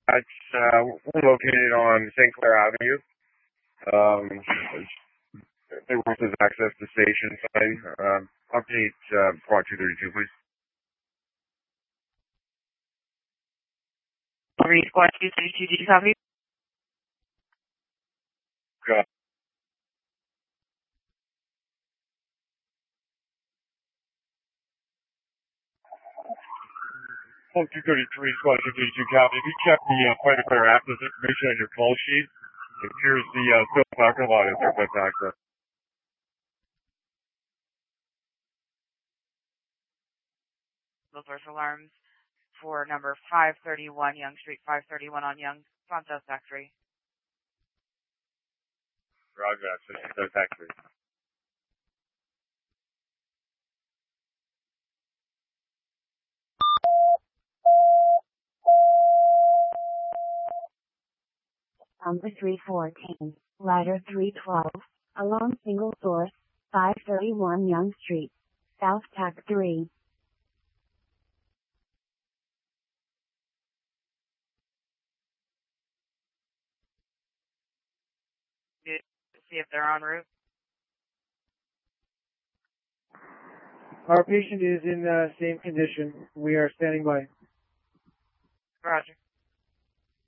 We're located on St. Clair Avenue. There was access to station sign. Update Quad 232, please. Read Quad 232, did you copy? Got Quad 233, Squad 232, copy. If you check the Fighter Clear app, there's information on your call sheet. Here's the still parking lot at Surface Access. Those are alarms for number 531 Young Street, 531 on Young, Fontaine Factory. Roger, that's Factory. Number 314, ladder 312, along single source, 531 Young Street, South Tac 3. See if they're en route. Our patient is in the same condition. We are standing by. Roger.